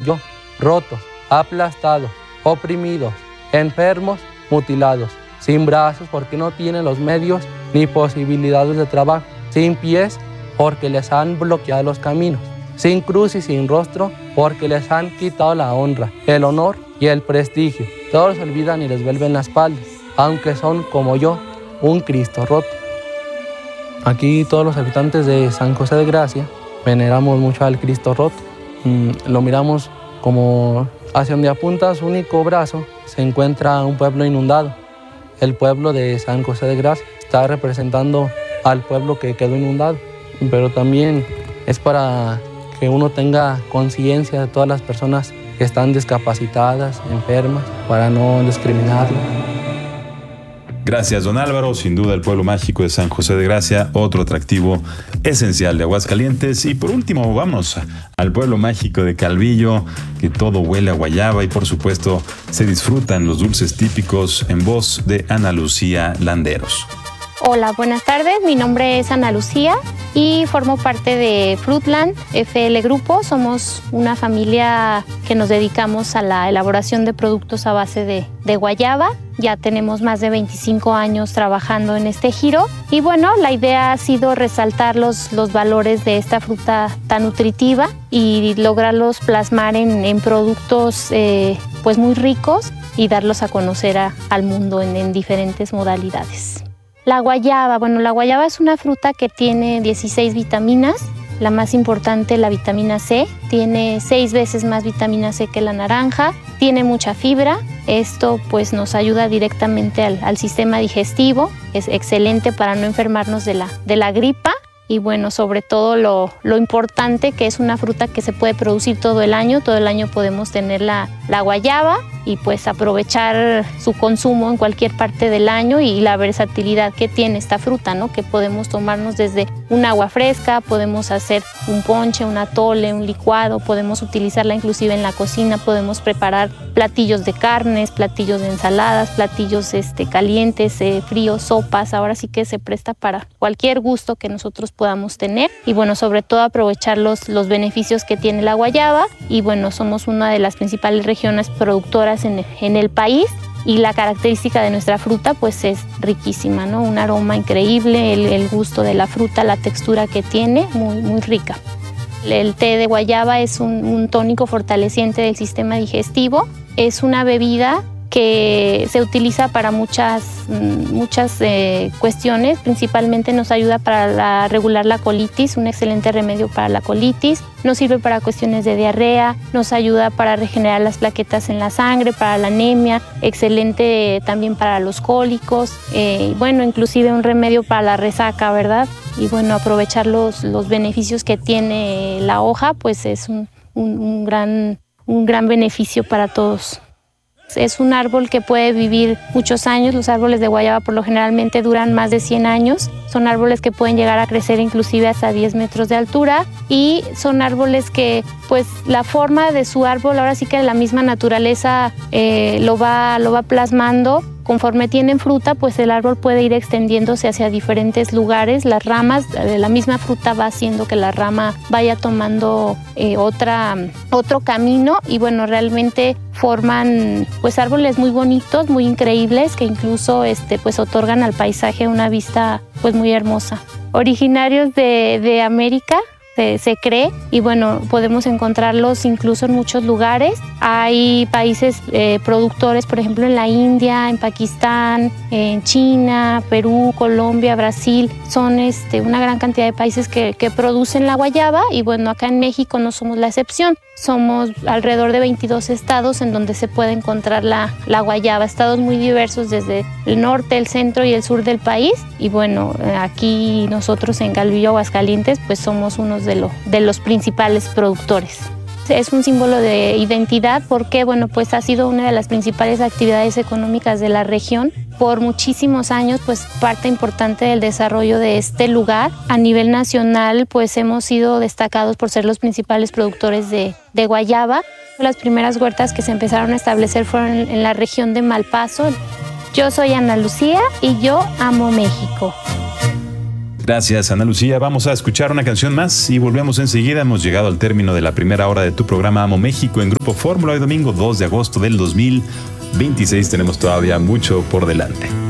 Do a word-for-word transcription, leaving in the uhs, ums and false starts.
yo, rotos, aplastados, oprimidos, enfermos, mutilados, sin brazos porque no tienen los medios ni posibilidades de trabajo, sin pies porque les han bloqueado los caminos, sin cruz y sin rostro porque les han quitado la honra, el honor y el prestigio. Todos se olvidan y les vuelven la espalda, aunque son como yo, un Cristo roto. Aquí todos los habitantes de San José de Gracia veneramos mucho al Cristo roto. Mm, lo miramos como hacia donde apunta su único brazo se encuentra un pueblo inundado. El pueblo de San José de Gracia está representando al pueblo que quedó inundado, pero también es para que uno tenga conciencia de todas las personas que están discapacitadas, enfermas, para no discriminarlo. Gracias, don Álvaro. Sin duda el pueblo mágico de San José de Gracia, otro atractivo esencial de Aguascalientes. Y por último, vamos al pueblo mágico de Calvillo, que todo huele a guayaba y por supuesto se disfrutan los dulces típicos en voz de Ana Lucía Landeros. Hola, buenas tardes. Mi nombre es Ana Lucía y formo parte de Fruitland F L Grupo. Somos una familia que nos dedicamos a la elaboración de productos a base de, de guayaba. Ya tenemos más de veinticinco años trabajando en este giro y bueno, la idea ha sido resaltar los, los valores de esta fruta tan nutritiva y lograrlos plasmar en, en productos eh, pues muy ricos y darlos a conocer a, al mundo en, en diferentes modalidades. La guayaba, bueno, la guayaba es una fruta que tiene dieciséis vitaminas. La más importante, la vitamina C, tiene seis veces más vitamina C que la naranja, tiene mucha fibra. Esto pues nos ayuda directamente al, al sistema digestivo, es excelente para no enfermarnos de la, de la gripa. Y bueno, sobre todo lo, lo importante que es una fruta que se puede producir todo el año. Todo el año podemos tener la, la guayaba y pues aprovechar su consumo en cualquier parte del año y la versatilidad que tiene esta fruta, ¿no? Que podemos tomarnos desde un agua fresca, podemos hacer un ponche, un atole, un licuado, podemos utilizarla inclusive en la cocina, podemos preparar platillos de carnes, platillos de ensaladas, platillos este, calientes, eh, fríos, sopas. Ahora sí que se presta para cualquier gusto que nosotros podamos tener y bueno, sobre todo aprovechar los, los beneficios que tiene la guayaba y bueno, somos una de las principales regiones productoras en, en el país y la característica de nuestra fruta pues es riquísima, ¿no? Un aroma increíble, el, el gusto de la fruta, la textura que tiene, muy, muy rica. El té de guayaba es un, un tónico fortaleciente del sistema digestivo, es una bebida que se utiliza para muchas, muchas eh, cuestiones, principalmente nos ayuda para la, regular la colitis, un excelente remedio para la colitis, nos sirve para cuestiones de diarrea, nos ayuda para regenerar las plaquetas en la sangre, para la anemia, excelente también para los cólicos, eh, bueno, inclusive un remedio para la resaca, ¿verdad? Y bueno, aprovechar los, los beneficios que tiene la hoja, pues es un, un, un, gran, un gran beneficio para todos. Es un árbol que puede vivir muchos años. Los árboles de guayaba por lo generalmente duran más de cien años. Son árboles que pueden llegar a crecer inclusive hasta diez metros de altura y son árboles que pues la forma de su árbol ahora sí que la misma naturaleza eh, lo va, lo va plasmando. Conforme tienen fruta, pues el árbol puede ir extendiéndose hacia diferentes lugares. Las ramas de la misma fruta va haciendo que la rama vaya tomando eh, otra, otro camino y bueno, realmente forman pues árboles muy bonitos, muy increíbles que incluso este, pues otorgan al paisaje una vista pues muy hermosa. Originarios de, de América, Se, se cree y bueno, podemos encontrarlos incluso en muchos lugares. Hay países eh, productores, por ejemplo en la India, en Pakistán, en China, Perú, Colombia, Brasil. Son este, una gran cantidad de países que, que producen la guayaba y bueno, acá en México no somos la excepción. Somos alrededor de veintidós estados en donde se puede encontrar la, la guayaba. Estados muy diversos desde el norte, el centro y el sur del país. Y bueno, aquí nosotros en Calvillo, Aguascalientes, pues somos unos de, lo, de los principales productores. Es un símbolo de identidad porque bueno, pues ha sido una de las principales actividades económicas de la región. Por muchísimos años, pues parte importante del desarrollo de este lugar. A nivel nacional, pues hemos sido destacados por ser los principales productores de, de guayaba. Las primeras huertas que se empezaron a establecer fueron en, en la región de Malpaso. Yo soy Ana Lucía y yo amo México. Gracias, Ana Lucía. Vamos a escuchar una canción más y volvemos enseguida. Hemos llegado al término de la primera hora de tu programa Amo México en Grupo Fórmula. Hoy domingo dos de agosto del dos mil veintiséis. Tenemos todavía mucho por delante.